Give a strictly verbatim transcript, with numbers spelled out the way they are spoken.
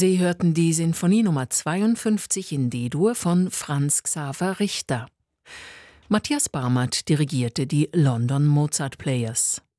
Sie hörten die Sinfonie Nummer zweiundfünfzig in D-Dur von Franz Xaver Richter. Matthias Barmert dirigierte die London Mozart Players.